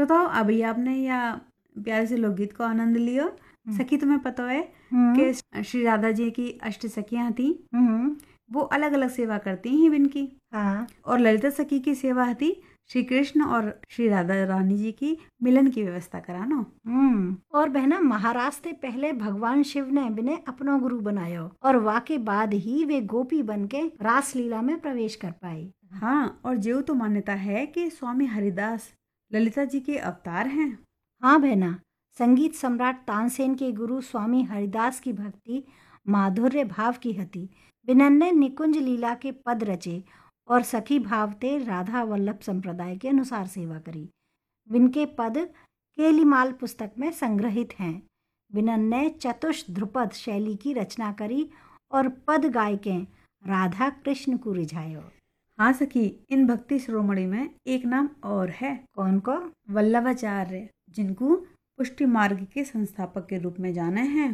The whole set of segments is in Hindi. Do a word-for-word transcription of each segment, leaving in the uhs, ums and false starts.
बताओ अभी आपने या प्यारे से लोकगीत को आनंद लियो। सखी तुम्हें पता है कि श्री राधा जी की अष्ट सखियां थी, वो अलग अलग सेवा करती हैं इनकी। हाँ। और ललिता सखी की सेवा थी श्री कृष्ण और श्री राधा रानी जी की मिलन की व्यवस्था कराना। हम्म और बहना महाराज से पहले भगवान शिव ने बिने अपना गुरु बनाया और वाके बाद ही वे गोपी बन के रासलीला में प्रवेश कर पाई। हाँ, और जो तो मान्यता है कि स्वामी हरिदास ललिता जी के अवतार हैं। हाँ बहना, संगीत सम्राट तानसेन के गुरु स्वामी हरिदास की भक्ति माधुर्य भाव की हती। बिनन ने निकुंज लीला के पद रचे और सखी भावते राधा वल्लभ संप्रदाय के अनुसार सेवा करी। बिनके पद केलीमाल पुस्तक में संग्रहित हैं। बिनन ने चतुष ध्रुपद शैली की रचना करी और पद गाय के राधा कृष्ण को रिझायो। हाँ सखी, इन भक्ति शिरोमणि में एक नाम और है। कौन को? वल्लभाचार्य, जिनको पुष्टि मार्ग के संस्थापक के रूप में जाने हैं,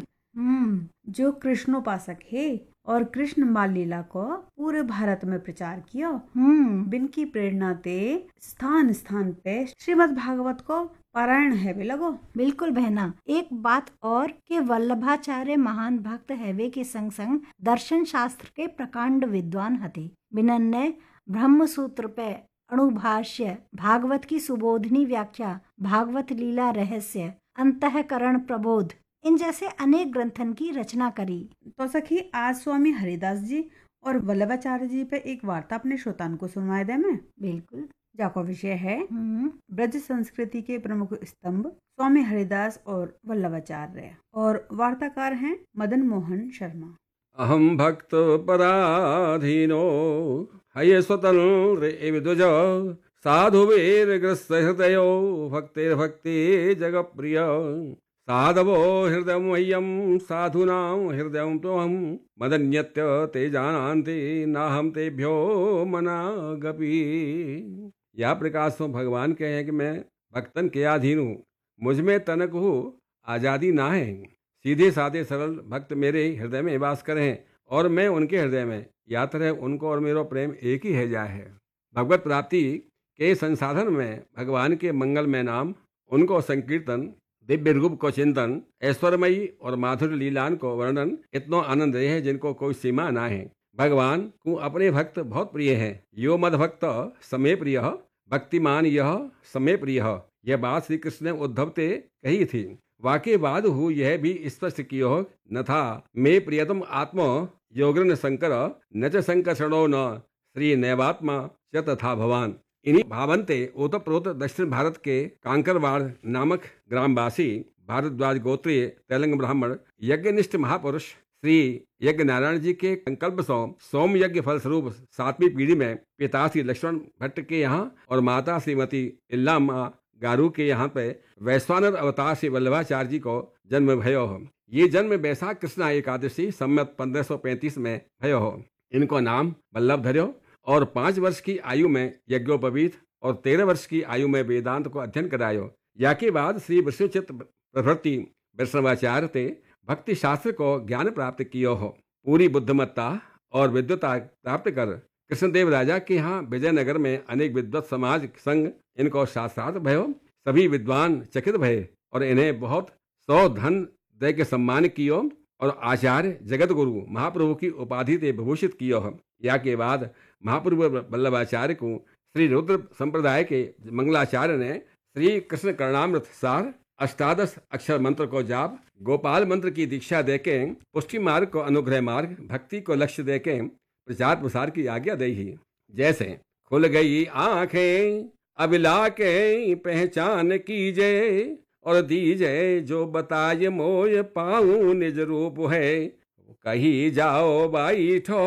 जो कृष्णोपासक है और कृष्ण बाल लीला को पूरे भारत में प्रचार किया। बिन की प्रेरणा ते स्थान स्थान पे श्रीमद् भागवत को पारायण है भी लगो। बिल्कुल बहना, एक बात और के वल्लभाचार्य महान भक्त हैवे के संग संग दर्शन शास्त्र के प्रकांड विद्वान हते। बिनन ने ब्रह्म सूत्र पे अणुभाष्य, भागवत की सुबोधनी व्याख्या, भागवत लीला रहस्य, अंतःकरण प्रबोध, इन जैसे अनेक ग्रंथन की रचना करी। तो सखी, आज स्वामी हरिदास जी और वल्लभाचार्य जी पे एक वार्ता अपने श्रोतान को सुनवाए दे मैं। बिल्कुल। जाको विषय है ब्रज संस्कृति के प्रमुख स्तंभ स्वामी हरिदास और वल्लभाचार्य, और वार्ताकार हैं मदन मोहन शर्मा। अहम भक्त पराधीनो हय स्वतंत्र एव द्विज साधु वीर ग्रस्त हृदयो भक्तिर भक्ति जग प्रिय साधवो हृदय मह्यम साधुनां हृदय तोहम मदन्यत्य ते जानन्ति नाहम तेभ्यो मनागपि। या प्रकाश तो भगवान कहे हैं कि मैं भक्तन के अधीन हूँ, मुझ में तनक हूँ आज़ादी ना है। सीधे साधे सरल भक्त मेरे हृदय में वास करें और मैं उनके हृदय में। या तरह उनको और मेरा प्रेम एक ही है जा है। भगवत प्राप्ति के संसाधन में भगवान के मंगलमय नाम, उनको संकीर्तन, दिव्य रूप को चिंतन, ऐश्वर्यमयी और माधुर्य लीलान को वर्णन इतना आनंद है जिनको कोई सीमा ना है। भगवान को अपने भक्त बहुत प्रिय है। यो मद भक्त समय प्रिय भक्तिमान यह समय प्रिय। यह बात श्री कृष्ण ने उद्धव से कही थी। वाके बाद हूँ यह भी स्पष्ट कियो न था मे प्रियतम आत्मा योगन शंकर न च संकर्षणो न श्री नैवात्मा च तथा भवान। इन्हीं भावंते ओतप्रोत दक्षिण भारत के कांकरवाड़ नामक ग्रामवासी भारद्वाज गोत्रीय तेलंग ब्राह्मण यज्ञनिष्ठ महापुरुष श्री यज्ञ नारायण जी के संकल्प सौ सोम यज्ञ फल स्वरूप सातवीं पीढ़ी में पिता श्री लक्ष्मण भट्ट के यहाँ और माता श्रीमती इल्लामा गारू के यहाँ पे वैश्वानर अवतार श्री वल्लभाचार्य जी को जन्म भयो हो। ये जन्म बैसाख कृष्णा एकादशी सम्मत पंद्रह सौ पैंतीस में भयो हो। इनको नाम वल्लभ धर्यो और पांच वर्ष की आयु में यज्ञोपवीत और तेरह वर्ष की आयु में वेदांत को अध्ययन करायो। या के बाद श्री विष्णुचित प्रभृति वैष्णवाचार्य ते भक्ति शास्त्र को ज्ञान प्राप्त कियो हो। पूरी बुद्धिमत्ता और विद्वता प्राप्त कर कृष्णदेव राजा के यहाँ विजयनगर में अनेक विद्वत समाज संघ इनको शास्त्रार्थ भयो। सभी विद्वान चकित भये और इन्हें बहुत सौ धन दे के सम्मान कियो और आचार्य जगत गुरु महाप्रभु की उपाधि से विभूषित कियो हो। या के बाद महाप्रभु वल्लभाचार्य को श्री रुद्र संप्रदाय के मंगलाचार्य ने श्री कृष्ण कर्णामृत सार अष्टादश अक्षर मंत्र को जाप, गोपाल मंत्र की दीक्षा देके पुष्टि मार्ग को अनुग्रह मार्ग, भक्ति को लक्ष्य देके प्रचार प्रसार की आज्ञा दे ही। जैसे खुल गई आंखें अबिला के पहचान कीजे और दीजे जो बताए मोय पाऊं निज रूप है, कही जाओ बाई ठो